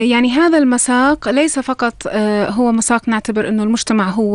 يعني هذا المساق ليس فقط هو مساق نعتبر أنه المجتمع هو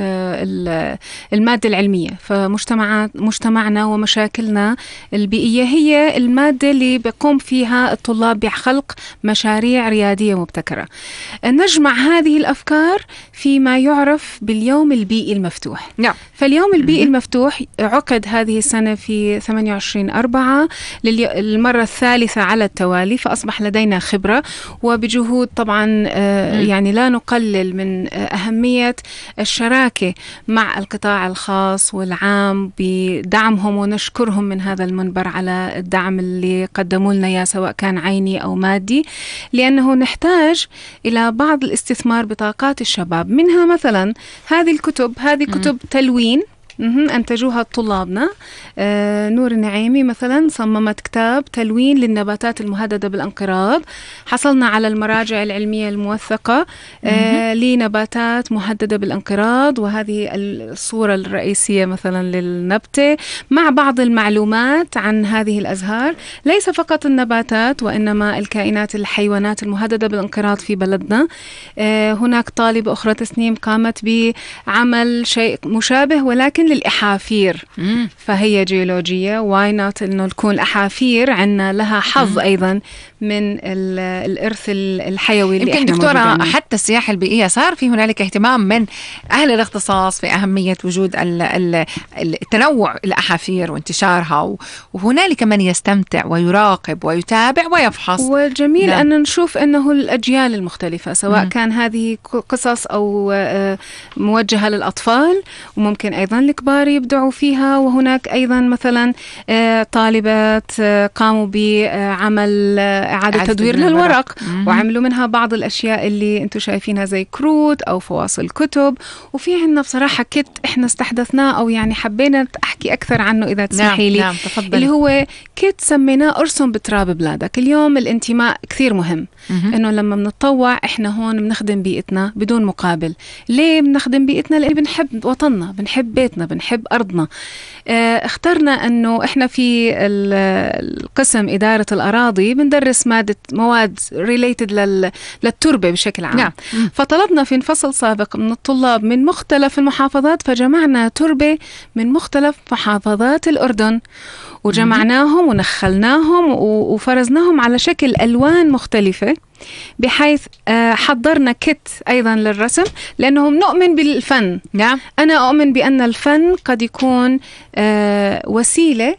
المادة العلمية، فمجتمعنا ومشاكلنا البيئية هي المادة اللي بيقوم فيها الطلاب بخلق مشاريع ريادية مبتكرة. نجمع هذه الأفكار فيما يعرف باليوم البيئي المفتوح. نعم. فاليوم البيئي المفتوح عقد هذه السنة في 28/4 للمرة الثالثة على التوالي، فأصبح لدينا خبرة وبجهود طبعا يعني لا نقلل من أهمية الشراكة مع القطاع الخاص والعام بدعمهم، ونشكرهم من هذا المنبر على الدعم اللي قدموا لنا يا سواء كان عيني أو مادي، لأنه نحتاج إلى بعض الاستثمار بطاقات الشباب. منها مثلا هذه كتب تلوين أنتجوها طلابنا. نور النعيمي مثلا صممت كتاب تلوين للنباتات المهددة بالانقراض. حصلنا على المراجع العلمية الموثقة لنباتات مهددة بالانقراض، وهذه الصورة الرئيسية مثلا للنبتة مع بعض المعلومات عن هذه الأزهار، ليس فقط النباتات وإنما الكائنات الحيوانات المهددة بالانقراض في بلدنا. هناك طالبة أخرى تسنيم قامت بعمل شيء مشابه ولكن للإحافير، فهي جيولوجية. واي نوت إنه تكون الأحافير عنا لها حظ أيضا من الإرث الحيوي اللي يمكن دكتورة حتى السياحة البيئية صار في هنالك اهتمام من أهل الاختصاص في أهمية وجود التنوع الأحافير وانتشارها، وهنالك من يستمتع ويراقب ويتابع ويفحص. والجميل أن نشوف أنه الأجيال المختلفة سواء كان هذه قصص أو موجهة للأطفال وممكن أيضا الكبار يبدعوا فيها. وهناك أيضا مثلا طالبات قاموا بعمل إعادة تدوير للورق وعملوا منها بعض الأشياء اللي أنتم شايفينها زي كروت أو فواصل كتب. وفي عنا بصراحة كت إحنا استحدثناه أو يعني حبينا أحكي أكثر عنه إذا تسمحي لي. نعم اللي هو كت سميناه أرسم بتراب بلادك. اليوم الانتماء كثير مهم، إنه لما بنتطوع إحنا هون بنخدم بيئتنا بدون مقابل. ليه بنخدم بيئتنا؟ لأن بنحب وطننا، بنحب بيتنا، بنحب أرضنا. اخترنا أنه إحنا في القسم إدارة الأراضي بندرس مواد related للتربة بشكل عام. نعم. فطلبنا في فصل سابق من الطلاب من مختلف المحافظات، فجمعنا تربة من مختلف محافظات الأردن وجمعناهم ونخلناهم وفرزناهم على شكل ألوان مختلفة، بحيث حضرنا كت أيضا للرسم، لأنهم نؤمن بالفن. نعم. أنا أؤمن بأن الفن قد يكون وسيلة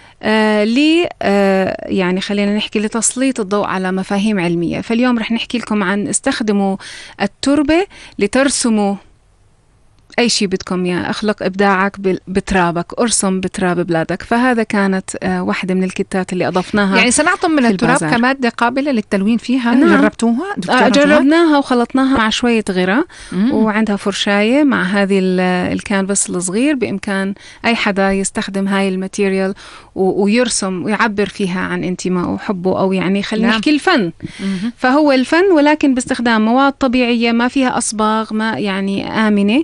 يعني خلينا نحكي لتسليط الضوء على مفاهيم علمية. فاليوم رح نحكي لكم عن استخدموا التربة لترسموا أي شيء بدكم يا أخلق إبداعك بترابك، أرسم بتراب بلادك. فهذا كانت واحدة من الكتات اللي أضفناها. يعني صنعتم من التراب كمادة قابلة للتلوين فيها؟ نعم. جربتوها دكتورة؟ جربناها وخلطناها مع شوية غرة وعندها فرشاية مع هذه الكانفاس الصغير. بإمكان أي حدا يستخدم هاي الماتيريال ويرسم ويعبر فيها عن انتمائه وحبه، أو يعني خلينا نحكي الفن. فهو الفن ولكن باستخدام مواد طبيعية ما فيها أصباغ، ما يعني آمنة،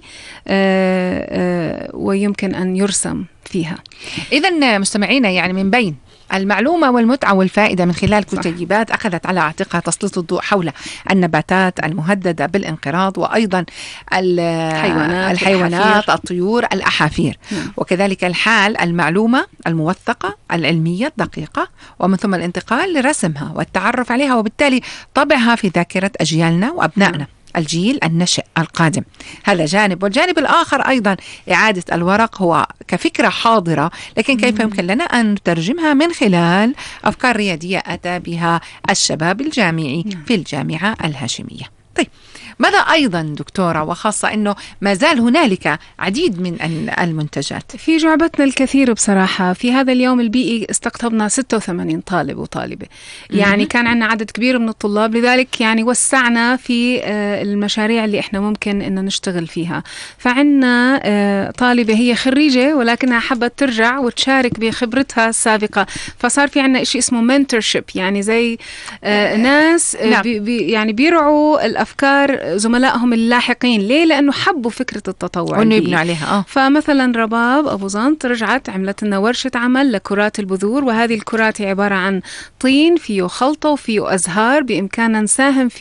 ويمكن أن يرسم فيها. إذن مستمعينا، يعني من بين المعلومة والمتعة والفائدة من خلال كتيبات أخذت على عاتقها تسليط الضوء حول النباتات المهددة بالانقراض، وأيضا الحيوانات الطيور، الأحافير. وكذلك الحال المعلومة الموثقة العلمية الدقيقة، ومن ثم الانتقال لرسمها والتعرف عليها، وبالتالي طبعها في ذاكرة أجيالنا وأبنائنا، الجيل النشئ القادم. هذا جانب. والجانب الآخر أيضا إعادة الورق هو كفكرة حاضرة، لكن كيف يمكن لنا أن نترجمها من خلال أفكار ريادية أتى بها الشباب الجامعي في الجامعة الهاشمية. طيب، ماذا أيضا دكتورة، وخاصة أنه ما زال هنالك عديد من المنتجات؟ في جعبتنا الكثير بصراحة. في هذا اليوم البيئي استقطبنا 86 طالب وطالبة، يعني كان عندنا عدد كبير من الطلاب، لذلك يعني وسعنا في المشاريع اللي احنا ممكن ان نشتغل فيها. فعنا طالبة هي خريجة ولكنها حبت ترجع وتشارك بخبرتها السابقة، فصار في عنا إشي اسمه منتورشيب، يعني زي ناس يعني بيرعوا الأفكار زملائهم اللاحقين. ليه؟ لأنه حبوا فكرة التطوع وإنه يبنوا عليها. فمثلا رباب أبو زنط رجعت عملت لنا ورشة عمل لكرات البذور، وهذه الكرات عبارة عن طين فيه خلطة وفيه أزهار، بإمكاننا نساهم في